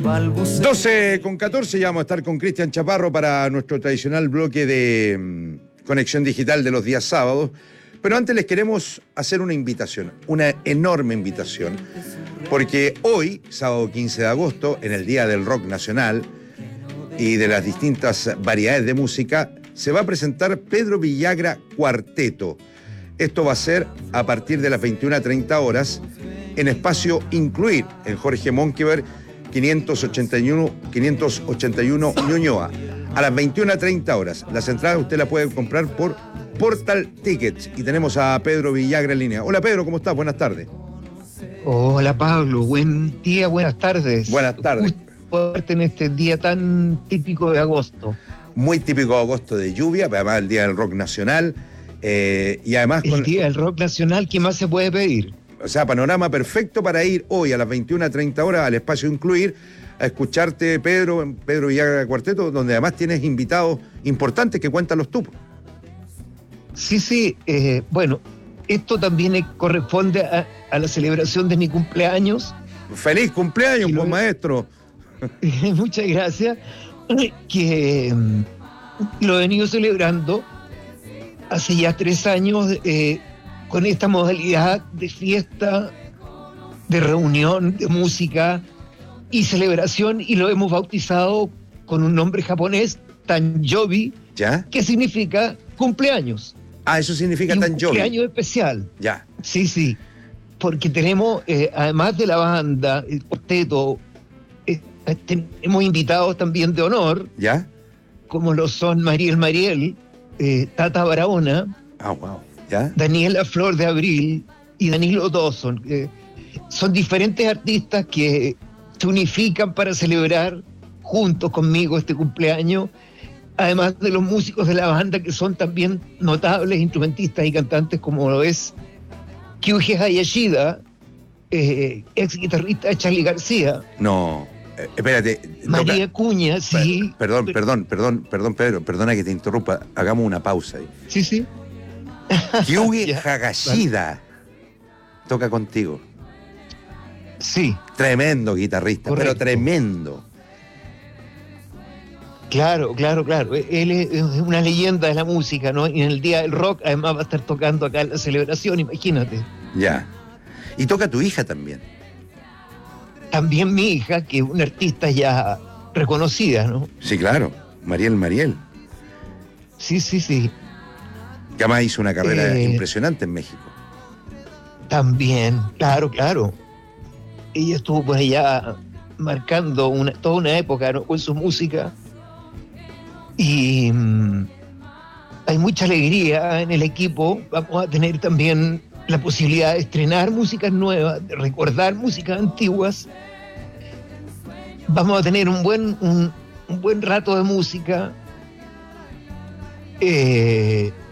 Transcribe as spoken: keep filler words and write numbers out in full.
doce con catorce, ya vamos a estar con Cristian Chaparro para nuestro tradicional bloque de mm, conexión digital de los días sábados. Pero antes les queremos hacer una invitación, una enorme invitación, porque hoy, sábado quince de agosto, en el Día del Rock Nacional y de las distintas variedades de música, se va a presentar Pedro Villagra Cuarteto. Esto va a ser a partir de las veintiuna treinta horas en espacio Incluir, en Jorge Monkeberg quinientos ochenta y uno Ñuñoa. A las veintiuna treinta horas. Las entradas usted las puede comprar por Portal Tickets. Y tenemos a Pedro Villagra en línea. Hola Pedro, ¿cómo estás? Buenas tardes. Hola Pablo, buen día, buenas tardes. Buenas tardes. Justo verte en este día tan típico de agosto. Muy típico de agosto de lluvia, pero además el Día del Rock Nacional. Eh, y además el con... Día del Rock Nacional, ¿qué más se puede pedir? O sea, panorama perfecto para ir hoy a las veintiuna treinta horas al espacio Incluir a escucharte, Pedro, Pedro Villagra Cuarteto, donde además tienes invitados importantes que cuentan los tupos. Sí, sí, eh, bueno, esto también corresponde a, a la celebración de mi cumpleaños. ¡Feliz cumpleaños, lo, pues, maestro! Muchas gracias. Que um, lo he venido celebrando hace ya tres años eh, con esta modalidad de fiesta, de reunión, de música y celebración, y lo hemos bautizado con un nombre japonés, Tanjobi, ¿ya? Que significa cumpleaños. Ah, eso significa Tanjobi. Cumpleaños especial. Ya. Sí, sí. Porque tenemos, eh, además de la banda, el cuarteto, eh, tenemos invitados también de honor. ¿Ya? Como lo son Mariel Mariel, eh, Tata Barahona, ah, wow. ¿Ya? Daniela Flor de Abril y Danilo Dawson. Eh, son diferentes artistas que se unifican para celebrar juntos conmigo este cumpleaños, además de los músicos de la banda que son también notables instrumentistas y cantantes, como lo es Kyuji Hayashida, eh, ex guitarrista de Charly García. No, eh, espérate. María toca... Cuña, sí. Perdón, perdón, perdón, perdón, Pedro, perdona que te interrumpa. Hagamos una pausa ahí. Sí, sí. Kyuji Hayashida toca contigo. Sí. Tremendo guitarrista, correcto. Pero tremendo. Claro, claro, claro. Él es una leyenda de la música, ¿no? Y en el Día del Rock, además, va a estar tocando acá en la celebración, imagínate. Ya. Y toca tu hija también. También mi hija, que es una artista ya reconocida, ¿no? Sí, claro. Mariel Mariel. Sí, sí, sí. Que además hizo una carrera eh, impresionante en México. También, claro, claro. Ella estuvo por allá marcando una, toda una época, ¿no? Con su música. Y mmm, hay mucha alegría en el equipo. Vamos a tener también la posibilidad de estrenar músicas nuevas, de recordar músicas antiguas. Vamos a tener un buen, un, un buen rato de música. Eh,